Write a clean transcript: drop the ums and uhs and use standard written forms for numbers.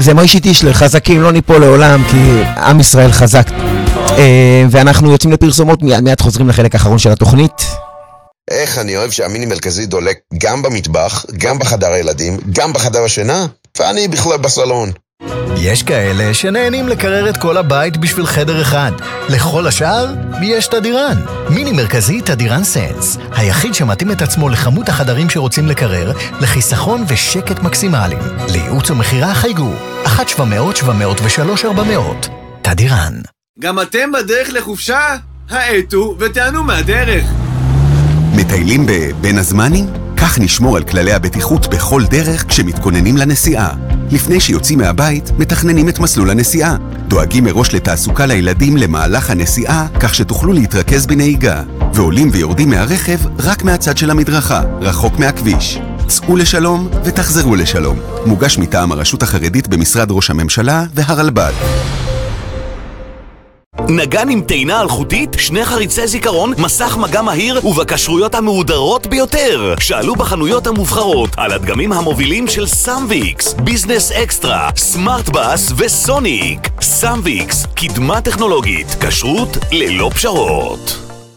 זה מוישי טישלר, חזקים לא ניפול לעולם, כי עם ישראל חזק. ואנחנו יוצאים לפרסומות, מיד חוזרים לחלק האחרון של התוכנית. איך אני אוהב שהמיני מרכזי דולק גם במטבח, גם בחדר הילדים, גם בחדר השינה, ואני בכלל בסלון. יש כאלה שנהנים לקרר את כל הבית בשביל חדר אחד. לכל השאר, יש תדירן. מיני מרכזי תדירן סנס. היחיד שמתאים את עצמו לכמות החדרים שרוצים לקרר, לחיסכון ושקט מקסימליים. לייעוץ ומחירה חייגו. 1-700-703-400. תדירן. גם אתם בדרך לחופשה? האטו ותענו מהדרך. מטיילים בין הזמנים? כך נשמור על כללי הבטיחות בכל דרך כשמתכוננים לנסיעה. לפני שיוצאים מהבית, מתכננים את מסלול הנסיעה. דואגים מראש לתעסוקה לילדים למהלך הנסיעה, כך שתוכלו להתרכז בנהיגה. ועולים ויורדים מהרכב רק מהצד של המדרכה, רחוק מהכביש. צאו לשלום ותחזרו לשלום. מוגש מטעם הרשות החרדית במשרד ראש הממשלה והרלב"ד. נגן עם טעינה אלחוטית, 2 חריצי זיכרון, מסך מגע מהיר ובקשרויות המהודרות ביותר. שאלו בחנויות המובחרות על הדגמים המובילים של סמוויקס, ביזנס אקסטרה, סמארט בס וסוניק. סמוויקס, קדמה טכנולוגית, כשרות ללא פשרות.